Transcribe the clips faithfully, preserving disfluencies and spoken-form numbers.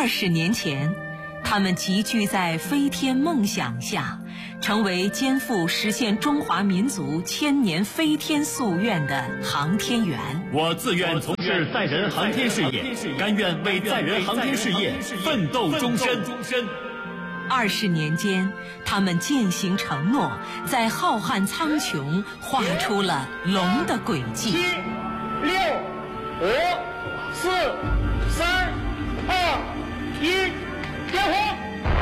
二十年前，他们集聚在飞天梦想下，成为肩负实现中华民族千年飞天夙愿的航天员。 我自愿从事载人航天事业，甘愿为载人航天事业奋斗终身。 二十年间，他们践行承诺，在浩瀚苍穹画出了龙的轨迹。 七、六、五、四、三、二、一，点火！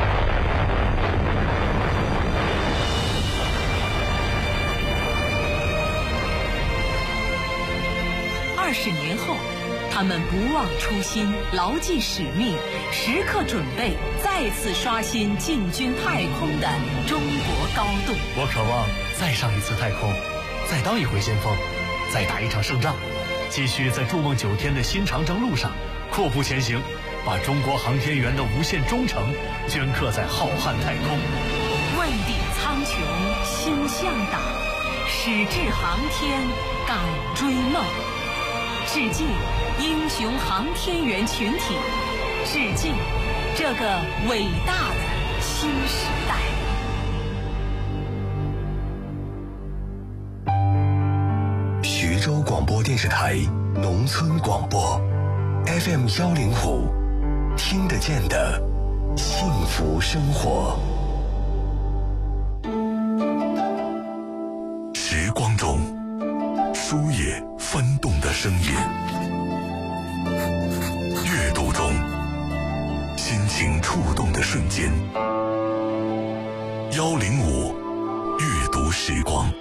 二十年后，他们不忘初心，牢记使命，时刻准备再次刷新进军太空的中国高度。 我渴望再上一次太空，再当一回先锋，再打一场胜仗，继续在筑梦九天的新长征路上阔步前行，把中国航天员的无限忠诚镌刻在浩瀚太空。 问鼎苍穹心向党，矢志航天敢追梦。致敬英雄航天员群体，致敬这个伟大的新时代。 徐州广播电视台农村广播 F M 幺零五，听得见的幸福生活。时光中书页翻动的声音，阅读中心情触动的瞬间。幺零五阅读时光。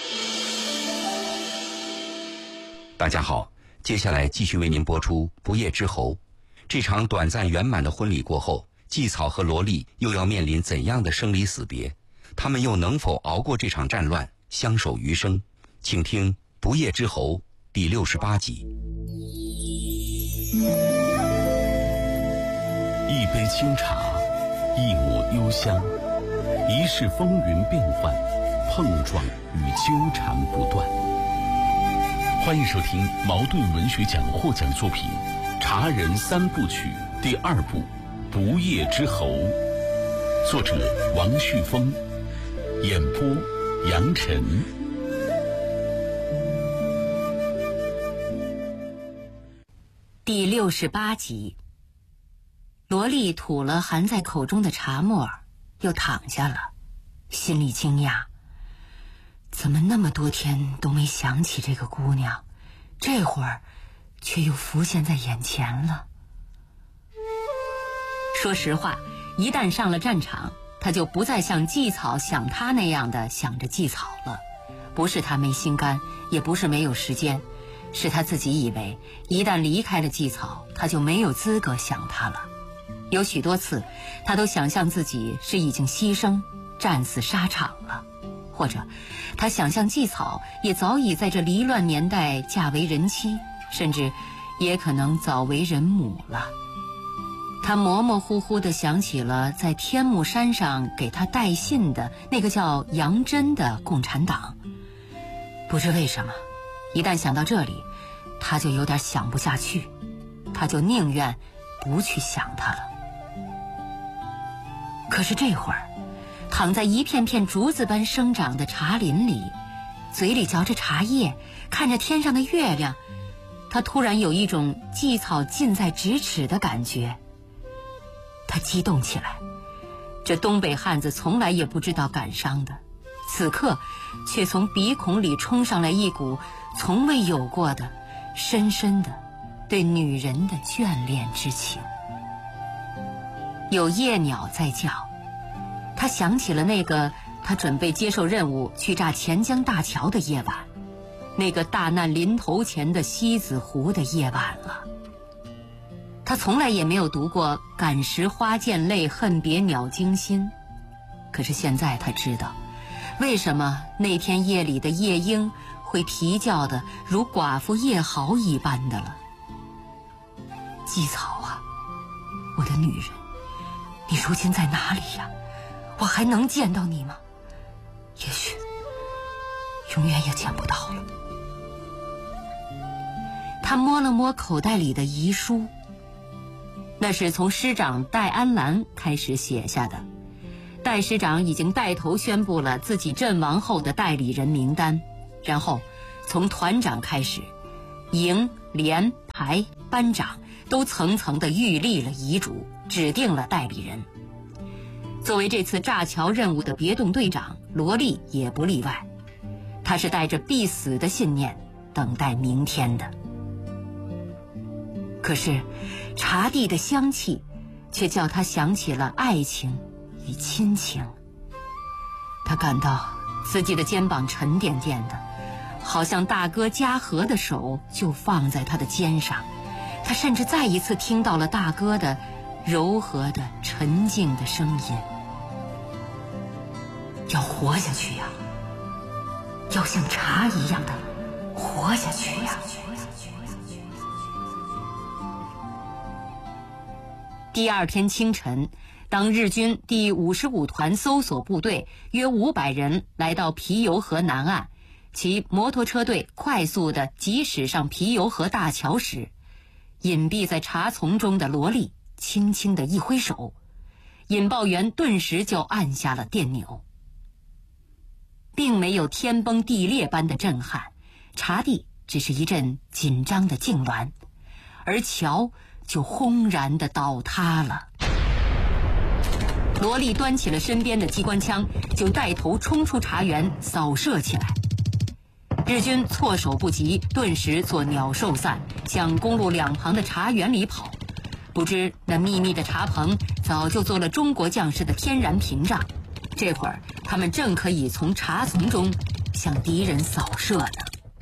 大家好，接下来继续为您播出《不夜之侯》。这场短暂圆满的婚礼过后，季草和罗莉又要面临怎样的生离死别？他们又能否熬过这场战乱，相守余生？请听《不夜之侯》第六十八集。 一杯清茶，一抹幽香，一世风云变幻，碰撞与纠缠不断。欢迎收听茅盾文学奖获奖作品《茶人三部曲》第二部《不夜之侯》，作者王旭峰，演播杨晨。 第六十八集，罗莉吐了含在口中的茶沫，又躺下了，心里惊讶，怎么那么多天都没想起这个姑娘，这会儿却又浮现在眼前了。说实话，一旦上了战场，她就不再像季草想她那样的想着季草了。不是她没心肝，也不是没有时间，是他自己以为一旦离开了季草，他就没有资格想他了。有许多次他都想象自己是已经牺牲战死沙场了，或者他想象季草也早已在这离乱年代嫁为人妻，甚至也可能早为人母了。他模模糊糊地想起了在天目山上给他带信的那个叫杨真的共产党，不知为什么一旦想到这里，他就有点想不下去，他就宁愿不去想他了。可是这会儿，躺在一片片竹子般生长的茶林里，嘴里嚼着茶叶，看着天上的月亮，他突然有一种季草近在咫尺的感觉。他激动起来，这东北汉子从来也不知道感伤的，此刻却从鼻孔里冲上来一股从未有过的深深的对女人的眷恋之情。有夜鸟在叫，他想起了那个他准备接受任务去炸钱江大桥的夜晚，那个大难临头前的西子湖的夜晚了。他从来也没有读过感时花溅泪，恨别鸟惊心，可是现在他知道为什么那天夜里的夜莺会啼叫的如寡妇夜嚎一般的了。季草啊，我的女人，你如今在哪里呀？我还能见到你吗？也许永远也见不到了。他摸了摸口袋里的遗书， 那是从师长戴安澜开始写下的。戴师长已经带头宣布了自己阵亡后的代理人名单，然后从团长开始，营、连、排、班长都层层地预立了遗嘱，指定了代理人。作为这次炸桥任务的别动队长，罗丽也不例外。他是带着必死的信念等待明天的。可是茶地的香气却叫他想起了爱情与亲情。他感到自己的肩膀沉甸甸的，好像大哥嘉禾的手就放在他的肩上。他甚至再一次听到了大哥的柔和的沉静的声音。要活下去呀，要像茶一样的活下去呀。第二天清晨，当日军第五十五团搜索部队约五百人来到皮尤河南岸，其摩托车队快速地疾驶上皮尤河大桥时，隐蔽在茶丛中的罗丽轻轻地一挥手，引爆员顿时就按下了电钮。并没有天崩地裂般的震撼，茶地只是一阵紧张的痉挛，而桥就轰然地倒塌了。罗丽端起了身边的机关枪，就带头冲出茶园扫射起来。日军措手不及，顿时作鸟兽散，向公路两旁的茶园里跑。不知那密密的茶棚早就做了中国将士的天然屏障，这会儿他们正可以从茶丛中向敌人扫射呢。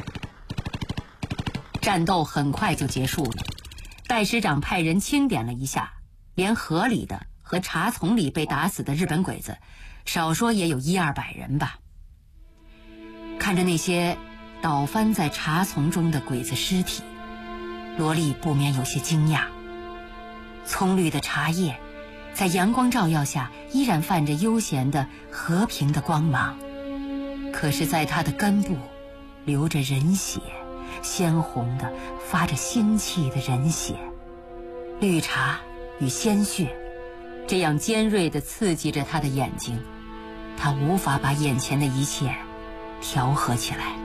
战斗很快就结束了，戴师长派人清点了一下，连河里的和茶丛里被打死的日本鬼子，少说也有一二百人吧。看着那些倒翻在茶丛中的鬼子尸体，罗丽不免有些惊讶。葱绿的茶叶在阳光照耀下依然泛着悠闲的和平的光芒，可是在它的根部流着人血，鲜红的发着腥气的人血。绿茶与鲜血这样尖锐地刺激着他的眼睛，他无法把眼前的一切调和起来。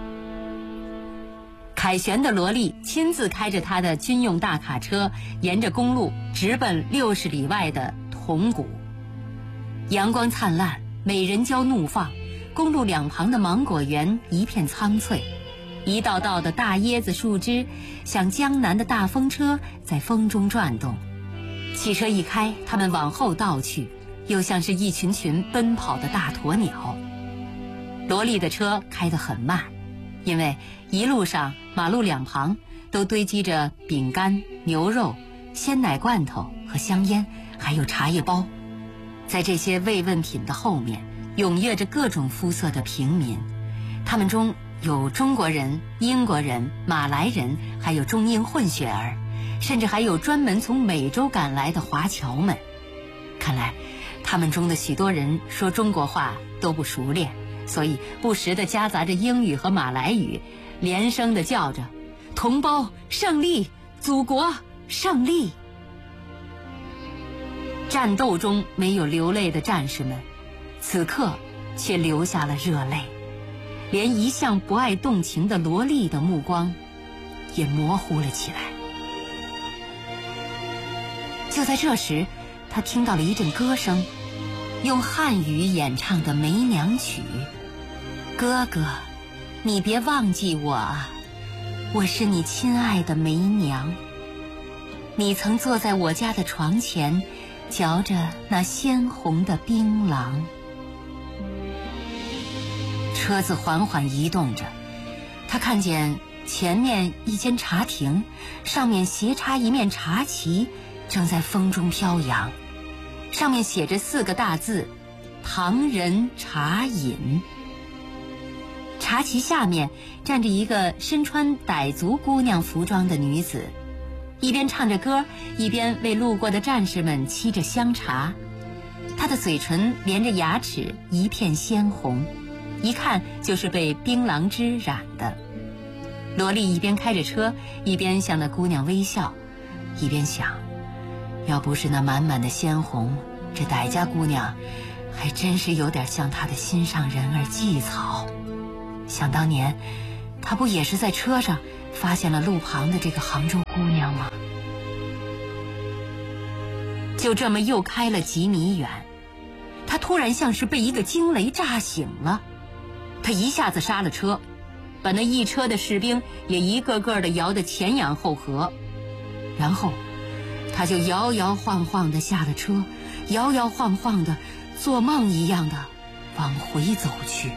凯旋的罗丽亲自开着他的军用大卡车，沿着公路直奔六十里外的铜鼓。阳光灿烂，美人蕉怒放，公路两旁的芒果园一片苍翠，一道道的大椰子树枝像江南的大风车在风中转动。汽车一开，他们往后倒去，又像是一群群奔跑的大鸵鸟。罗丽的车开得很慢，因为一路上马路两旁都堆积着饼干、牛肉、鲜奶罐头和香烟，还有茶叶包。在这些慰问品的后面，踊跃着各种肤色的平民，他们中有中国人、英国人、马来人，还有中英混血儿，甚至还有专门从美洲赶来的华侨们。看来他们中的许多人说中国话都不熟练，所以不时地夹杂着英语和马来语，连声地叫着同胞胜利，祖国胜利。战斗中没有流泪的战士们，此刻却流下了热泪，连一向不爱动情的罗丽的目光也模糊了起来。就在这时，他听到了一阵歌声，用汉语演唱的梅娘曲。哥哥，你别忘记我啊，我是你亲爱的梅娘。你曾坐在我家的床前，嚼着那鲜红的槟榔。车子缓缓移动着，他看见前面一间茶亭，上面斜插一面茶旗，正在风中飘扬，上面写着四个大字：唐人茶饮。茶旗下面站着一个身穿傣族姑娘服装的女子，一边唱着歌，一边为路过的战士们沏着香茶。她的嘴唇连着牙齿一片鲜红，一看就是被槟榔汁染的。罗丽一边开着车，一边向那姑娘微笑，一边想， 要不是那满满的鲜红，这傣家姑娘还真是有点像她的心上人儿季草。想当年她不也是在车上发现了路旁的这个杭州姑娘吗？就这么又开了几米远，他突然像是被一个惊雷炸醒了，他一下子刹了车，把那一车的士兵也一个个的摇得前仰后合，然后他就摇摇晃晃的下了车，摇摇晃晃的做梦一样的往回走去。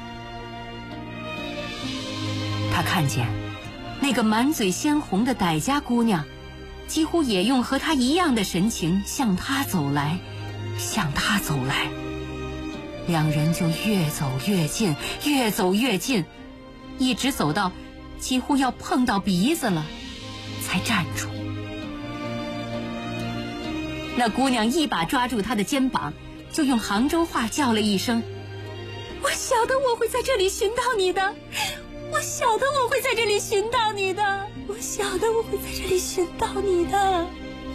他看见那个满嘴鲜红的傣家姑娘几乎也用和他一样的神情向他走来，向他走来，两人就越走越近，越走越近，一直走到几乎要碰到鼻子了，才站住。那姑娘一把抓住他的肩膀，就用杭州话叫了一声：“我晓得我会在这里寻到你的，我晓得我会在这里寻到你的，我晓得我会在这里寻到你的。”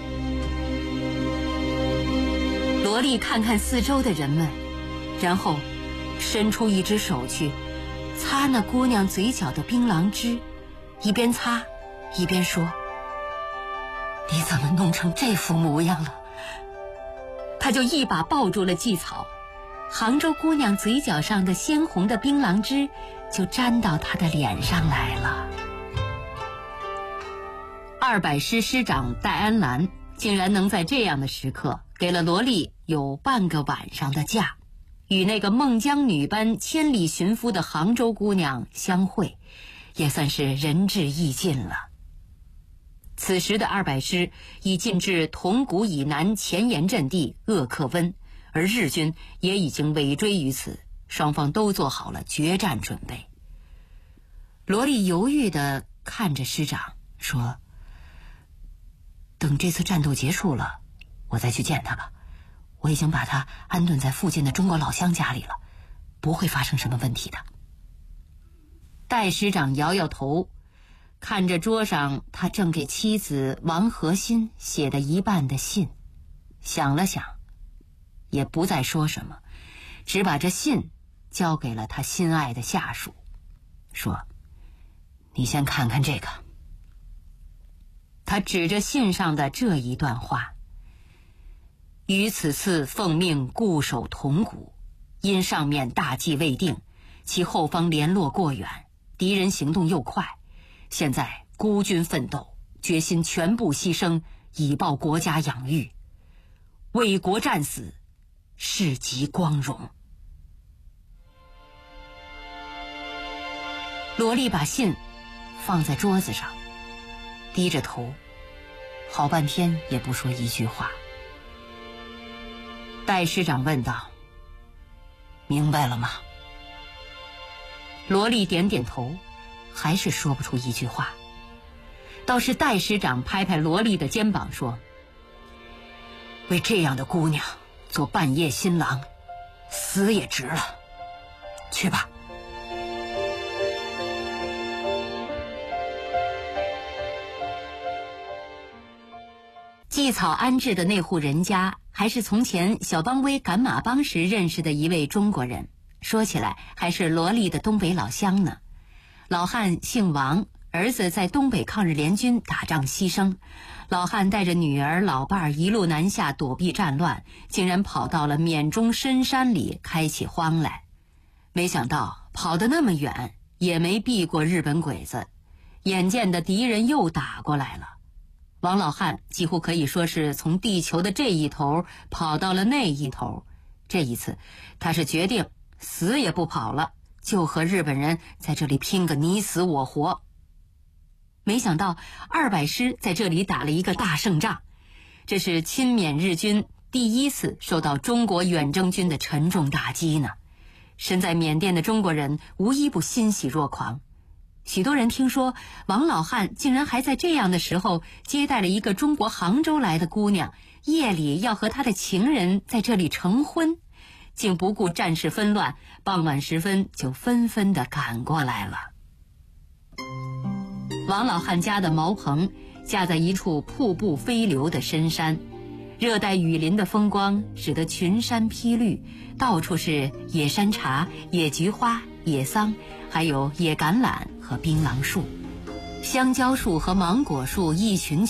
罗莉看看四周的人们，然后伸出一只手去擦那姑娘嘴角的槟榔汁，一边擦一边说：“你怎么弄成这副模样了？”他就一把抱住了季草，杭州姑娘嘴角上的鲜红的槟榔汁就沾到他的脸上来了。二百师师长戴安澜竟然能在这样的时刻给了罗莉有半个晚上的假，与那个孟姜女般千里寻夫的杭州姑娘相会，也算是仁至义尽了。此时的二百师已进至铜鼓以南前沿阵地鄂克温，而日军也已经尾追于此，双方都做好了决战准备。罗莉犹豫地看着师长说：“等这次战斗结束了，我再去见他吧。我已经把他安顿在附近的中国老乡家里了，不会发生什么问题的。”戴师长摇摇头，看着桌上他正给妻子王和欣写的一半的信，想了想，也不再说什么，只把这信交给了他心爱的下属，说：“你先看看这个。”他指着信上的这一段话：“于此次奉命固守铜鼓，因上面大计未定，其后方联络过远，敌人行动又快，现在孤军奋斗，决心全部牺牲，以报国家养育，为国战死，是极光荣。”罗莉把信放在桌子上，低着头，好半天也不说一句话。戴师长问道：“明白了吗？”罗莉点点头，还是说不出一句话。倒是戴师长拍拍罗莉的肩膀说：“为这样的姑娘做半夜新郎，死也值了。去吧。”季草安置的那户人家，还是从前小邦威赶马帮时认识的一位中国人，说起来还是罗莉的东北老乡呢。老汉姓王，儿子在东北抗日联军打仗牺牲，老汉带着女儿老伴儿一路南下躲避战乱，竟然跑到了缅中深山里开起荒来。没想到跑得那么远，也没避过日本鬼子，眼见的敌人又打过来了。王老汉几乎可以说是从地球的这一头跑到了那一头，这一次他是决定死也不跑了，就和日本人在这里拼个你死我活。没想到二百师在这里打了一个大胜仗，这是亲缅日军第一次受到中国远征军的沉重打击呢。身在缅甸的中国人无一不欣喜若狂。许多人听说王老汉竟然还在这样的时候接待了一个中国杭州来的姑娘，夜里要和他的情人在这里成婚，竟不顾战事纷乱，傍晚时分就纷纷地赶过来了。王老汉家的茅棚架在一处瀑布飞流的深山， 热带雨林的风光使得群山披绿，到处是野山茶、野菊花、野桑，还有野橄榄和槟榔树。香蕉树和芒果树一群